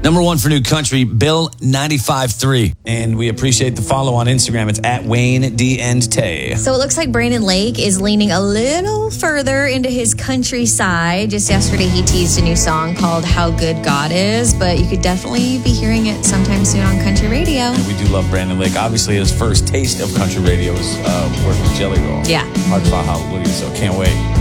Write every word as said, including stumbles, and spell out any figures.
Number one for new country, Bill ninety-five point three. And we appreciate the follow on Instagram. It's at Wayne D. and Tay. So it looks like Brandon Lake is leaning a little further into his countryside. Just yesterday, he teased a new song called How Good God Is, but you could definitely be hearing it sometime soon on country radio. And we do love Brandon Lake. Obviously, his first taste of country radio was uh, working with Jelly Roll. Yeah. Hard Fought Hallelujah, so can't wait.